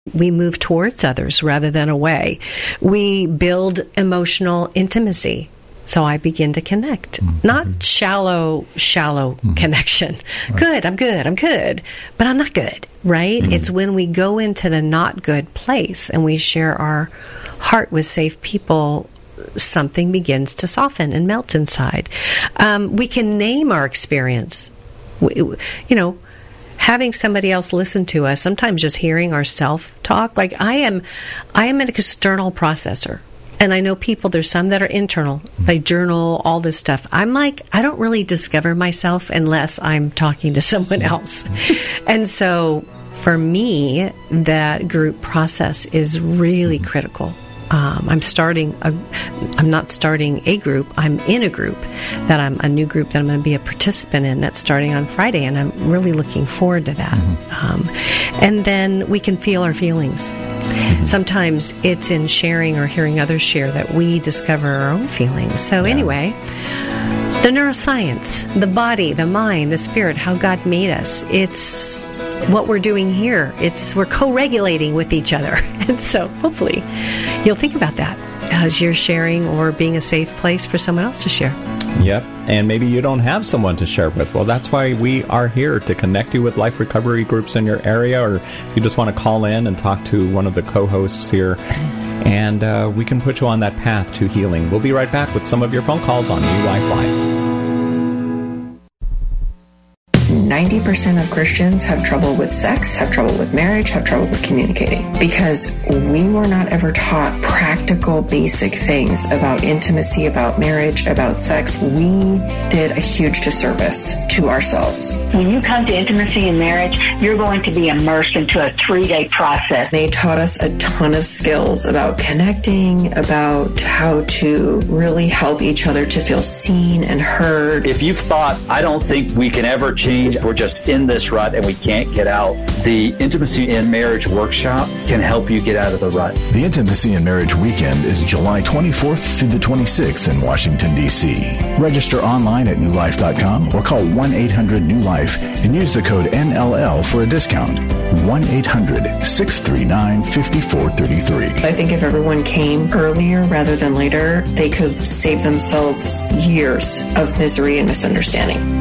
We move towards others rather than away. We build emotional intimacy. So I begin to connect. Not shallow connection. Right. Good, I'm good, but I'm not good, right? It's when we go into the not good place and we share our heart with safe people, something begins to soften and melt inside. We can name our experience. Having somebody else listen to us, sometimes just hearing our self-talk. Like I am an external processor. And I know people, there's some that are internal. They journal, all this stuff. I'm like, I don't really discover myself unless I'm talking to someone else. And so for me, that group process is really critical. I'm not starting a group. I'm in a group a new group that I'm going to be a participant in that's starting on Friday, and I'm really looking forward to that. And then we can feel our feelings. Sometimes it's in sharing or hearing others share that we discover our own feelings. So anyway, the neuroscience, the body, the mind, the spirit, how God made us, it's what we're doing here. We're co-regulating with each other. And so hopefully you'll think about that as you're sharing or being a safe place for someone else to share. Yep, and maybe you don't have someone to share with. Well, that's why we are here, to connect you with life recovery groups in your area, or if you just want to call in and talk to one of the co-hosts here, and we can put you on that path to healing. We'll be right back with some of your phone calls on New Life Live. 90% of Christians have trouble with sex, have trouble with marriage, have trouble with communicating, because we were not ever taught practical, basic things about intimacy, about marriage, about sex. We did a huge disservice to ourselves. When you come to intimacy and marriage, you're going to be immersed into a 3-day process. They taught us a ton of skills about connecting, about how to really help each other to feel seen and heard. If you've thought, I don't think we can ever change, we're just in this rut and we can't get out, the Intimacy in Marriage Workshop can help you get out of the rut. The Intimacy in Marriage Weekend is July 24th through the 26th in Washington, D.C. Register online at newlife.com or call 1-800-NEW-LIFE and use the code NLL for a discount. 1-800-639-5433. I think if everyone came earlier rather than later, they could save themselves years of misery and misunderstanding.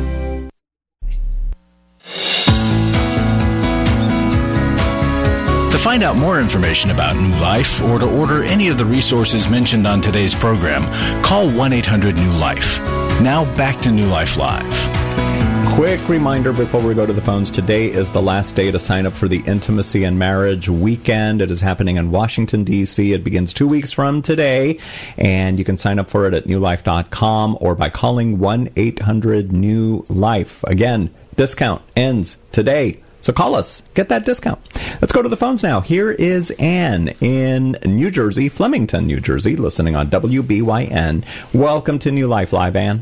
To find out more information about New Life or to order any of the resources mentioned on today's program, call 1-800-NEW-LIFE. Now back to New Life Live. Quick reminder before we go to the phones, today is the last day to sign up for the Intimacy and Marriage Weekend. It is happening in Washington, D.C. It begins 2 weeks from today, and you can sign up for it at newlife.com or by calling 1-800-NEW-LIFE. Again, discount ends today. So call us. Get that discount. Let's go to the phones now. Here is Ann in New Jersey, Flemington, New Jersey, listening on WBYN. Welcome to New Life Live, Ann.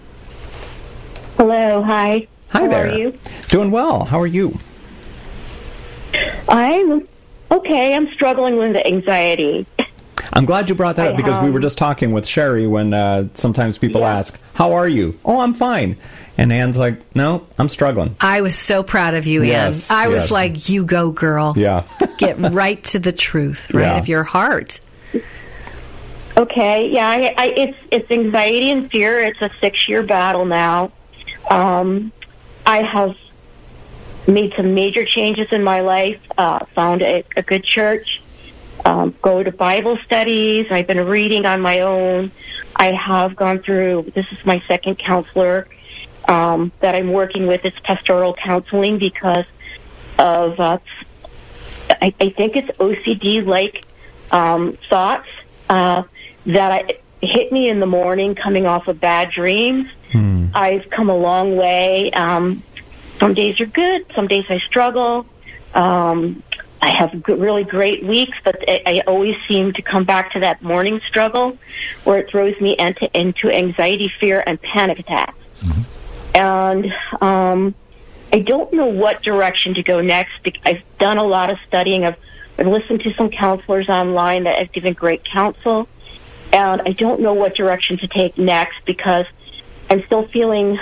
Hello. Hi. Hi there. How are you? Doing well. How are you? I'm okay. I'm struggling with anxiety. I'm glad you brought that up because we were just talking with Sherry when sometimes people ask, how are you? Oh, I'm fine. And Ann's like, no, I'm struggling. I was so proud of you, Ann. I was like, you go, girl. Yeah. Get right to the truth, right, of your heart. Okay, yeah, it's anxiety and fear. It's a 6-year battle now. I have made some major changes in my life, found a good church, go to Bible studies. I've been reading on my own. I have gone through, this is my second counselor that I'm working with. It's pastoral counseling because of, I think it's OCD-like thoughts that hit me in the morning coming off of bad dreams. I've come a long way. Some days are good. Some days I struggle. I have really great weeks, but I always seem to come back to that morning struggle where it throws me into anxiety, fear, and panic attacks. And I don't know what direction to go next. I've done a lot of studying. I've listened to some counselors online that have given great counsel, and I don't know what direction to take next because I'm still feeling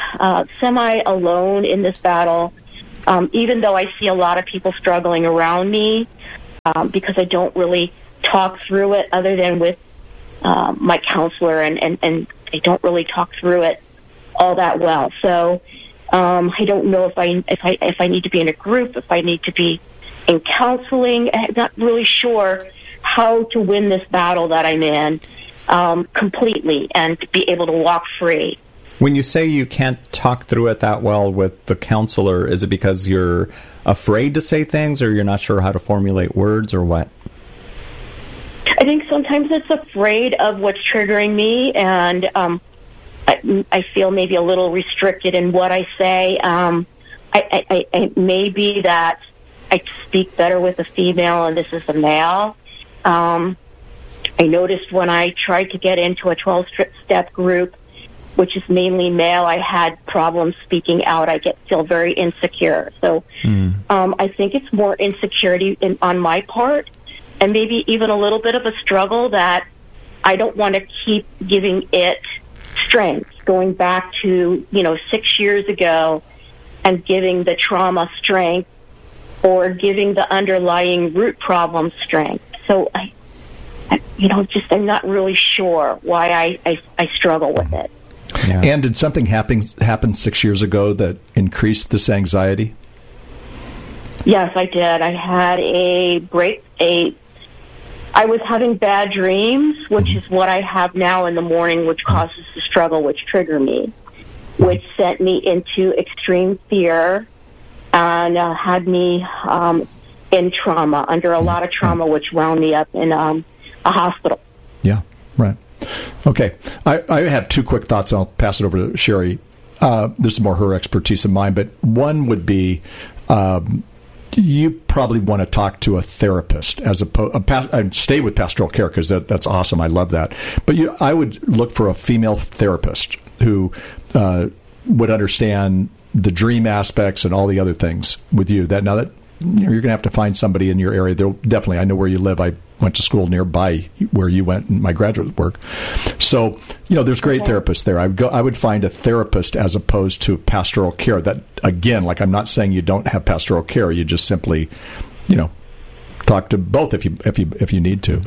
semi-alone in this battle. Even though I see a lot of people struggling around me, because I don't really talk through it other than with my counselor, and I don't really talk through it all that well. So I don't know if I need to be in a group, if I need to be in counseling. I'm not really sure how to win this battle that I'm in completely and be able to walk free. When you say you can't talk through it that well with the counselor, is it because you're afraid to say things, or you're not sure how to formulate words, or what? I think sometimes it's afraid of what's triggering me, and I feel maybe a little restricted in what I say. It may be that I speak better with a female and this is a male. I noticed when I tried to get into a 12-step group, which is mainly male, I had problems speaking out. I feel very insecure. So I think it's more insecurity on my part, and maybe even a little bit of a struggle that I don't want to keep giving it strength, going back to 6 years ago and giving the trauma strength or giving the underlying root problem strength. So I'm not really sure why I struggle with it. Yeah. And did something happen 6 years ago that increased this anxiety? Yes, I did. I had I was having bad dreams, which is what I have now in the morning, which causes the struggle, which trigger me, which sent me into extreme fear and had me in trauma, under a lot of trauma, which wound me up in a hospital. Yeah, right. Okay. I have two quick thoughts. I'll pass it over to Sherry. This is more her expertise than mine, but one would be you probably want to talk to a therapist as and stay with pastoral care, because that's awesome. I love that. But I would look for a female therapist who would understand the dream aspects and all the other things with you. Now that you're going to have to find somebody in your area. Definitely, I know where you live. I went to school nearby where you went in my graduate work. So, there's great therapists there. I would find a therapist as opposed to pastoral care. That, again, I'm not saying you don't have pastoral care. You just simply, talk to both if you need to.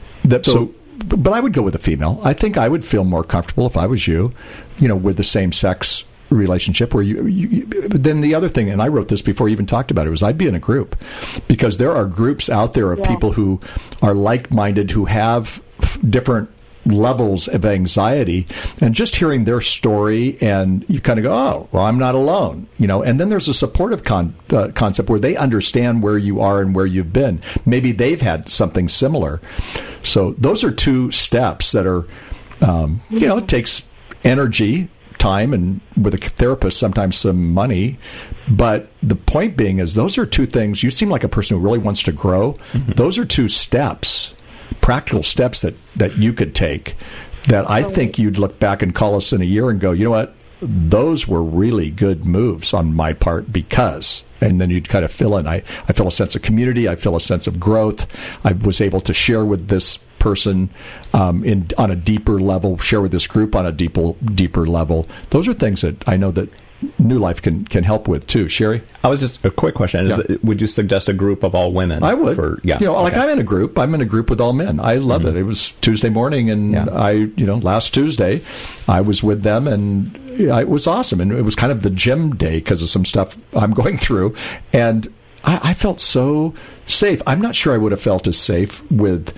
But I would go with a female. I think I would feel more comfortable if I was you, with the same sex relationship where but then the other thing, and I wrote this before you even talked about it, was I'd be in a group, because there are groups out there of people who are like-minded, who have different levels of anxiety, and just hearing their story, and you kind of go, oh, well, I'm not alone, and then there's a supportive concept where they understand where you are and where you've been. Maybe they've had something similar. So those are two steps that are, it takes energy, time, and with a therapist sometimes some money, but the point being is those are two things. You seem like a person who really wants to grow. Those are two steps, practical steps that you could take, that I think you'd look back and call us in a year and go, you know what, those were really good moves on my part, because, and then you'd kind of fill in. I feel a sense of community. I feel a sense of growth. I was able to share with this person on a deeper level, share with this group on a deeper level. Those are things that I know that New Life can help with too. Sherry? I was just a quick question. Would you suggest a group of all women? I would. I'm in a group. I'm in a group with all men. I love it. It was Tuesday morning, and last Tuesday I was with them, and it was awesome. And it was kind of the gym day because of some stuff I'm going through, and I felt so safe. I'm not sure I would have felt as safe with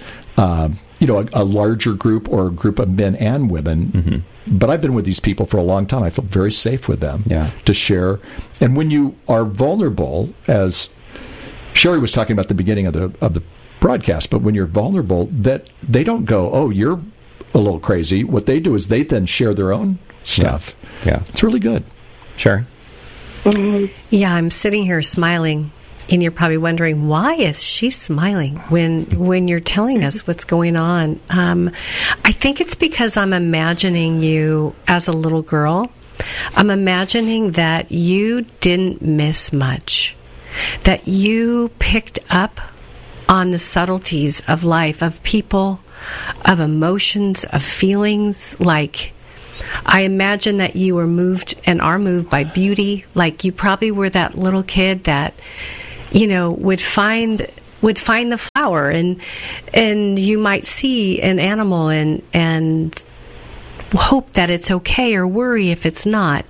a larger group or a group of men and women. But I've been with these people for a long time. I feel very safe with them to share. And when you are vulnerable, as Sherry was talking about at the beginning of the broadcast, but when you're vulnerable, that they don't go, oh, you're a little crazy. What they do is they then share their own stuff. Yeah. It's really good. Sherry? Yeah, I'm sitting here smiling. And you're probably wondering, why is she smiling when you're telling us what's going on? I think it's because I'm imagining you as a little girl. I'm imagining that you didn't miss much, that you picked up on the subtleties of life, of people, of emotions, of feelings. Like, I imagine that you were moved and are moved by beauty. Like, you probably were that little kid that would find would find the flower, and you might see an animal and hope that it's okay or worry if it's not.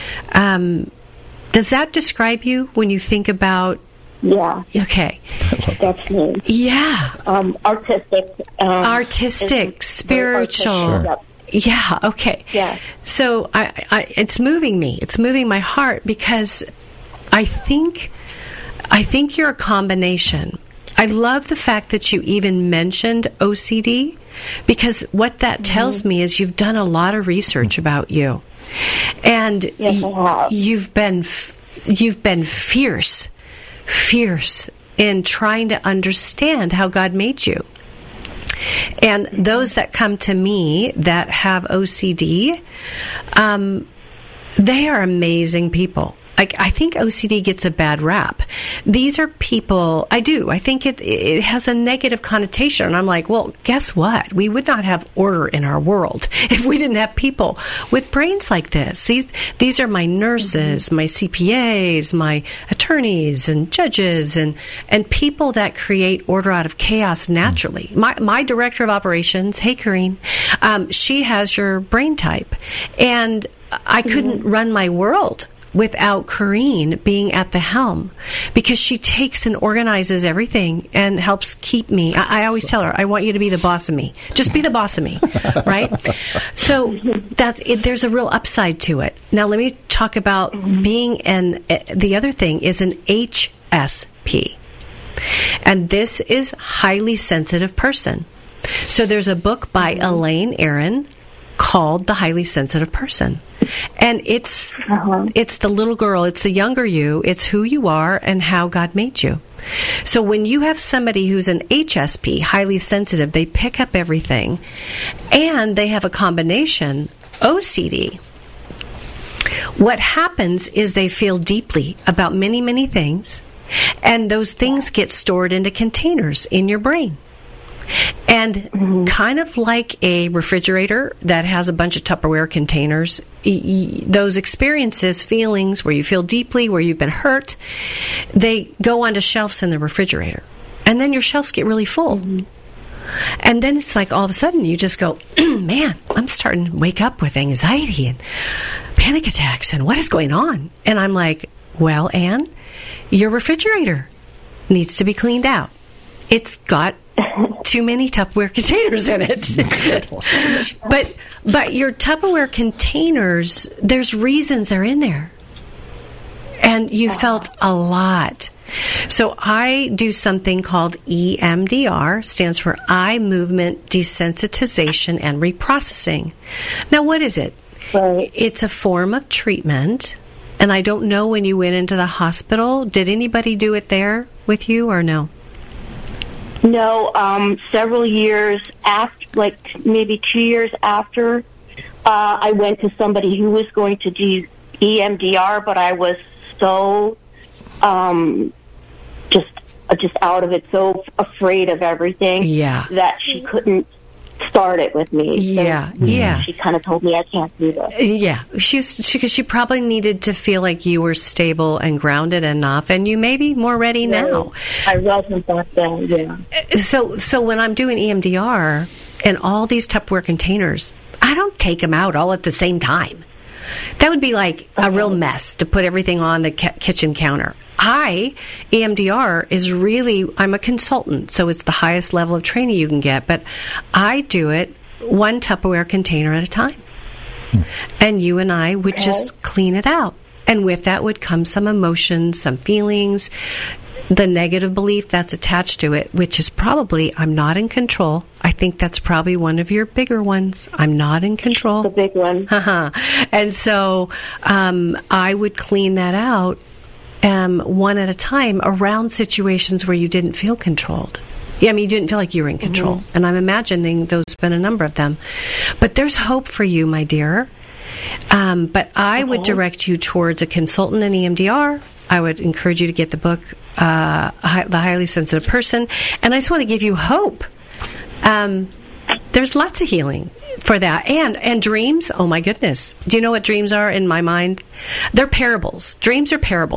Does that describe you when you think about? Yeah. Okay. That's me. Yeah. Artistic. Artistic, spiritual. Sure. Yeah. Okay. Yeah. So it's moving me. It's moving my heart because I think you're a combination. I love the fact that you even mentioned OCD, because what that tells me is you've done a lot of research about you, and yes, I have. You've been fierce in trying to understand how God made you. And those that come to me that have OCD, they are amazing people. I think OCD gets a bad rap. These are people, I think it has a negative connotation. And I'm like, well, guess what? We would not have order in our world if we didn't have people with brains like this. These are my nurses, my CPAs, my attorneys and judges and people that create order out of chaos naturally. My director of operations, hey, Corrine, she has your brain type. And I couldn't run my world without Corrine being at the helm, because she takes and organizes everything and helps keep me. I always tell her, I want you to be the boss of me. Just be the boss of me, right? So there's a real upside to it. Now let me talk about being the other thing is an HSP. And this is highly sensitive person. So there's a book by Elaine Aron called The Highly Sensitive Person. And it's the little girl, it's the younger you, it's who you are and how God made you. So when you have somebody who's an HSP, highly sensitive, they pick up everything, and they have a combination OCD. What happens is they feel deeply about many, many things, and those things get stored into containers in your brain. And kind of like a refrigerator that has a bunch of Tupperware containers, those experiences, feelings where you feel deeply, where you've been hurt, they go onto shelves in the refrigerator. And then your shelves get really full. And then it's like all of a sudden you just go, man, I'm starting to wake up with anxiety and panic attacks, and what is going on? And I'm like, well, Anne, your refrigerator needs to be cleaned out. It's got too many Tupperware containers in it. but your Tupperware containers, there's reasons they're in there. And you felt a lot. So I do something called EMDR, stands for Eye Movement Desensitization and Reprocessing. Now, what is it? Right. It's a form of treatment. And I don't know when you went into the hospital, did anybody do it there with you or no? No, several years after, like maybe 2 years after, I went to somebody who was going to do EMDR, but I was so just out of it, so afraid of everything that she couldn't start it with me. So she kind of told me I can't do this. Yeah, she probably needed to feel like you were stable and grounded enough, and you may be more ready now. I wasn't back then. Yeah. So when I'm doing EMDR and all these Tupperware containers, I don't take them out all at the same time. That would be like a real mess to put everything on the kitchen counter. EMDR is really, I'm a consultant, so it's the highest level of training you can get, but I do it one Tupperware container at a time. And you and I would just clean it out. And with that would come some emotions, some feelings, the negative belief that's attached to it, which is probably, I'm not in control. I think that's probably one of your bigger ones. I'm not in control. The big one. And so I would clean that out one at a time around situations where you didn't feel controlled. Yeah, I mean, you didn't feel like you were in control. And I'm imagining those have been a number of them. But there's hope for you, my dear. But I would direct you towards a consultant in EMDR. I would encourage you to get the book, The Highly Sensitive Person. And I just want to give you hope. There's lots of healing for that. And dreams, oh my goodness. Do you know what dreams are in my mind? They're parables. Dreams are parables.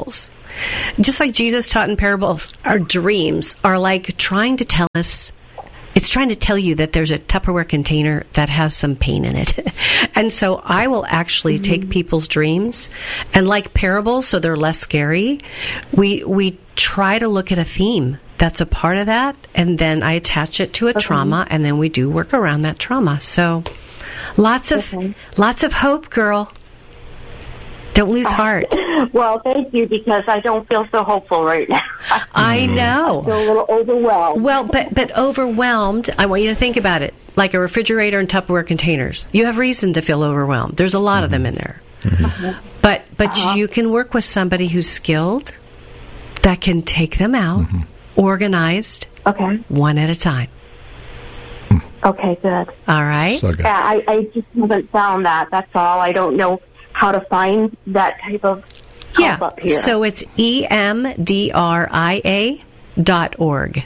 Just like Jesus taught in parables, our dreams are like trying to tell us, it's trying to tell you that there's a Tupperware container that has some pain in it. And so I will actually take people's dreams, and like parables, so they're less scary, we try to look at a theme that's a part of that, and then I attach it to a trauma, and then we do work around that trauma. So lots of hope, girl. Don't lose heart. Well, thank you, because I don't feel so hopeful right now. I know. I feel a little overwhelmed. Well, but overwhelmed, I want you to think about it like a refrigerator and Tupperware containers. You have reason to feel overwhelmed. There's a lot of them in there. But you can work with somebody who's skilled that can take them out, organized, one at a time. Okay, good. All right. So good. Yeah, I just haven't found that. That's all. I don't know how to find that type of help up here. So it's emdria.org.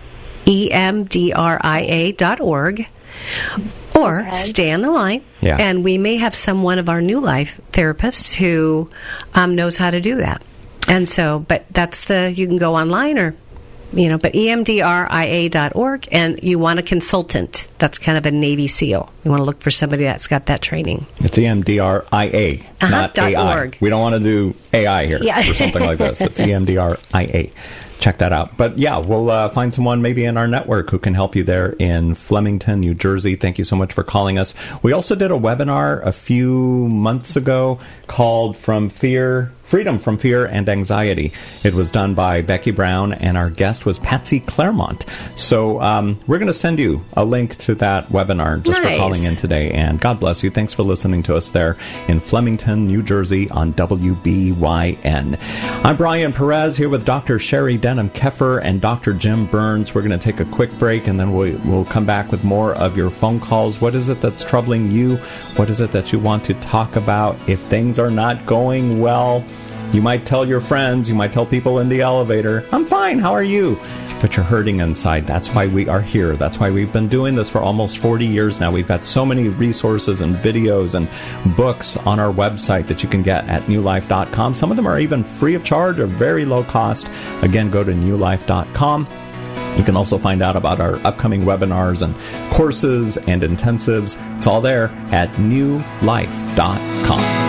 emdria.org. Or stay on the line, and we may have one of our New Life therapists who knows how to do that. And so, but you can go online or, but emdria.org, and you want a consultant. That's kind of a Navy SEAL. You want to look for somebody that's got that training. It's EMDRIA, not AI. .org. We don't want to do AI here or something like this. It's EMDRIA. Check that out. But yeah, we'll find someone maybe in our network who can help you there in Flemington, New Jersey. Thank you so much for calling us. We also did a webinar a few months ago called Freedom from Fear and Anxiety. It was done by Becky Brown, and our guest was Patsy Claremont. So we're going to send you a link to that webinar just for calling in today. And God bless you. Thanks for listening to us there in Flemington, New Jersey on WBYN. I'm Brian Perez here with Dr. Sherry Denham-Keffer and Dr. Jim Burns. We're going to take a quick break, and then we'll come back with more of your phone calls. What is it that's troubling you? What is it that you want to talk about? If things are not going well, you might tell your friends, you might tell people in the elevator, I'm fine, how are you? But you're hurting inside. That's why we are here. That's why we've been doing this for almost 40 years now. We've got so many resources and videos and books on our website that you can get at newlife.com. Some of them are even free of charge or very low cost. Again, go to newlife.com. You can also find out about our upcoming webinars and courses and intensives. It's all there at newlife.com.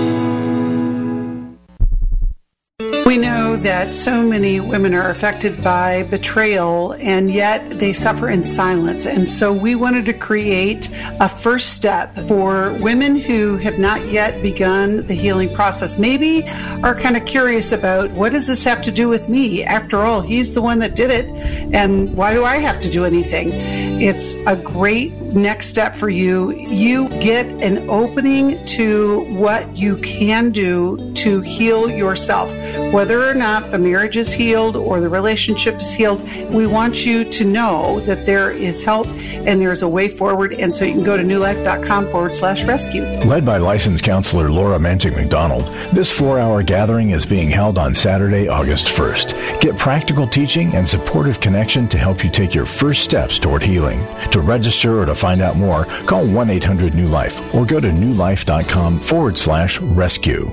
We know that so many women are affected by betrayal, and yet they suffer in silence. And so we wanted to create a first step for women who have not yet begun the healing process. Maybe are kind of curious about, what does this have to do with me? After all, he's the one that did it, and why do I have to do anything? It's a great next step for you. You get an opening to what you can do to heal yourself. Whether or not the marriage is healed or the relationship is healed, we want you to know that there is help and there's a way forward. And so you can go to newlife.com/rescue. Led by licensed counselor Laura Manchik McDonald, this 4-hour gathering is being held on Saturday, August 1st. Get practical teaching and supportive connection to help you take your first steps toward healing. To register or to find out more, call 1-800-NEW-LIFE or go to newlife.com/rescue.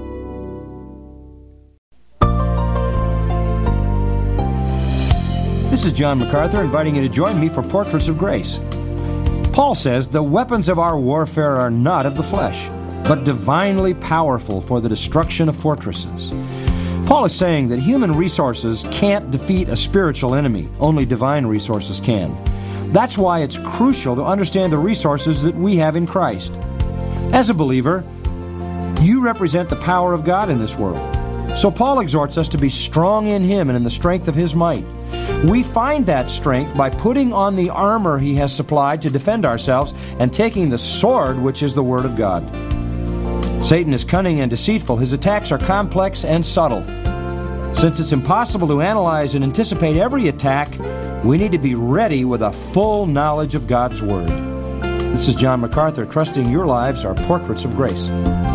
This is John MacArthur inviting you to join me for Portraits of Grace. Paul says, the weapons of our warfare are not of the flesh, but divinely powerful for the destruction of fortresses. Paul is saying that human resources can't defeat a spiritual enemy. Only divine resources can. That's why it's crucial to understand the resources that we have in Christ. As a believer, you represent the power of God in this world. So Paul exhorts us to be strong in Him and in the strength of His might. We find that strength by putting on the armor He has supplied to defend ourselves and taking the sword, which is the Word of God. Satan is cunning and deceitful. His attacks are complex and subtle. Since it's impossible to analyze and anticipate every attack, we need to be ready with a full knowledge of God's Word. This is John MacArthur, trusting your lives are portraits of grace.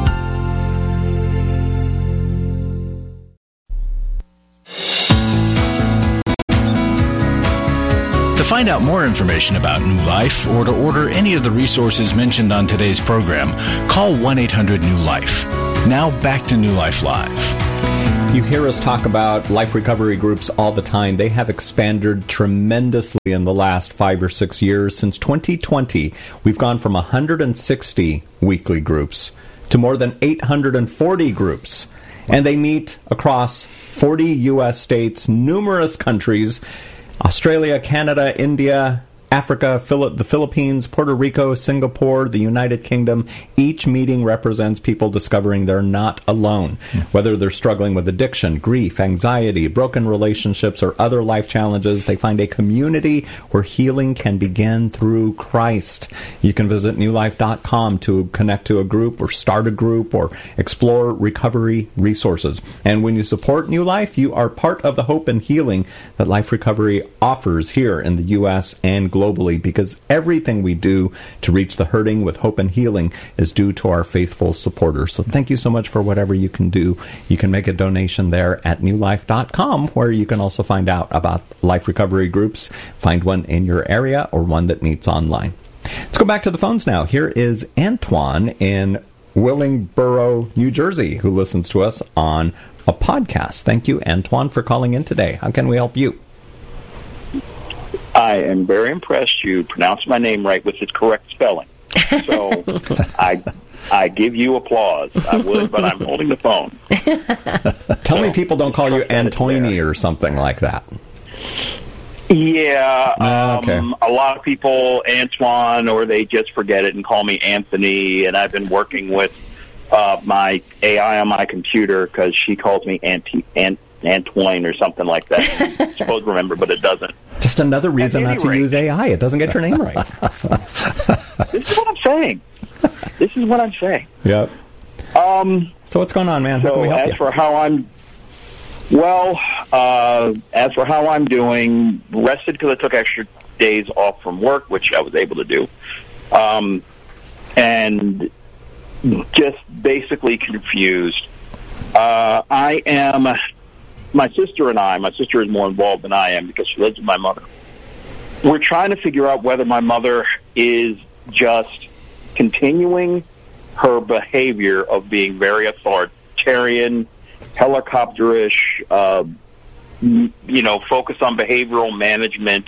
To find out more information about New Life or to order any of the resources mentioned on today's program, call 1-800-NEW-LIFE. Now back to New Life Live. You hear us talk about life recovery groups all the time. They have expanded tremendously in the last 5 or 6 years. Since 2020, we've gone from 160 weekly groups to more than 840 groups. And they meet across 40 U.S. states, numerous countries, Australia, Canada, India, Africa, the Philippines, Puerto Rico, Singapore, the United Kingdom. Each meeting represents people discovering they're not alone. Whether they're struggling with addiction, grief, anxiety, broken relationships, or other life challenges, they find a community where healing can begin through Christ. You can visit newlife.com to connect to a group or start a group or explore recovery resources. And when you support New Life, you are part of the hope and healing that Life Recovery offers here in the U.S. and globally, because everything we do to reach the hurting with hope and healing is due to our faithful supporters. So thank you so much for whatever you can do. You can make a donation there at newlife.com, where you can also find out about life recovery groups, find one in your area or one that meets online. Let's go back to the phones now. Here is Antoine in Willingboro, New Jersey, who listens to us on a podcast. Thank you, Antoine, for calling in today. How can we help you? I am very impressed you pronounced my name right with its correct spelling. So I give you applause. I would, but I'm holding the phone. Tell me people don't call you Antoine or something like that. Yeah. Okay. A lot of people, Antoine, or they just forget it and call me Anthony, and I've been working with my AI on my computer because she calls me Antoine or something like that. I'm supposed to remember, but it doesn't. Just another reason not to use AI. It doesn't get your name right. So. This is what I'm saying. Yep. So what's going on, man? How can we help you? As for how I'm doing, rested because I took extra days off from work, which I was able to do, and just basically confused. My sister is more involved than I am because she lives with my mother. We're trying to figure out whether my mother is just continuing her behavior of being very authoritarian, helicopterish, focused on behavioral management,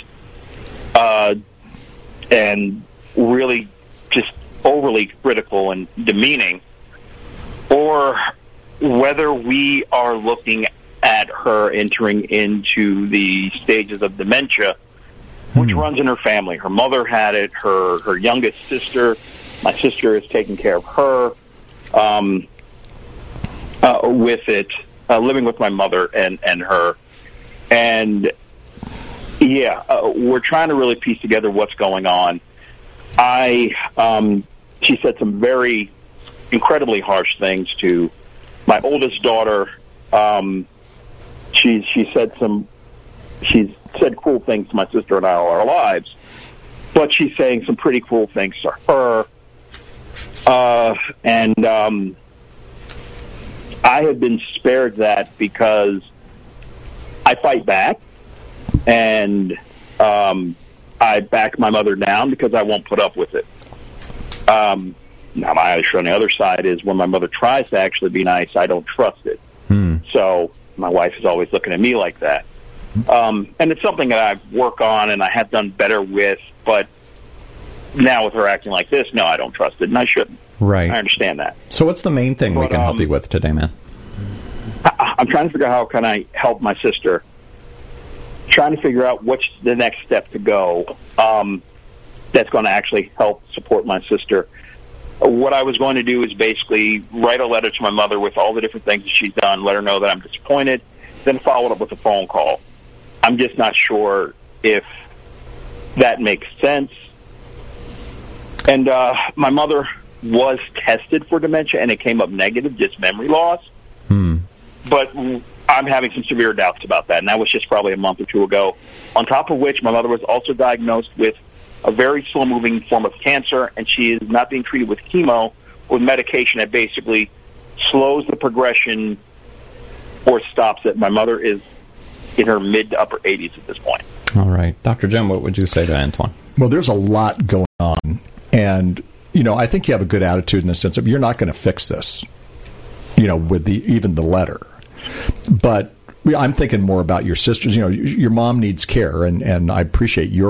and really just overly critical and demeaning, or whether we are looking at her entering into the stages of dementia, which runs in her family. Her mother had it, her youngest sister, my sister is taking care of her with it, living with my mother and her. And, we're trying to really piece together what's going on. She said some very incredibly harsh things to my oldest daughter. She's said cruel things to my sister and I all our lives, but she's saying some pretty cruel things to her. And I have been spared that because I fight back, and I back my mother down because I won't put up with it. Now, my issue on the other side is when my mother tries to actually be nice, I don't trust it. So my wife is always looking at me like that. And it's something that I work on and I have done better with, but now with her acting like this, no, I don't trust it, and I shouldn't. Right. I understand that. So what's the main thing we can help you with today, man? I'm trying to figure out how can I help my sister. Trying to figure out what's the next step to go that's going to actually help support my sister. What I was going to do is basically write a letter to my mother with all the different things that she's done, let her know that I'm disappointed, then follow it up with a phone call. I'm just not sure if that makes sense. And my mother was tested for dementia, and it came up negative, just memory loss. But I'm having some severe doubts about that, and that was just probably a month or two ago. On top of which, my mother was also diagnosed with a very slow-moving form of cancer, and she is not being treated with chemo, with medication that basically slows the progression or stops it. My mother is in her mid to upper 80s at this point. All right. Dr. Jim, what would you say to Antoine? Well, there's a lot going on, and, I think you have a good attitude in the sense of you're not going to fix this, with even the letter. But I'm thinking more about your sisters. You know, your mom needs care, and I appreciate your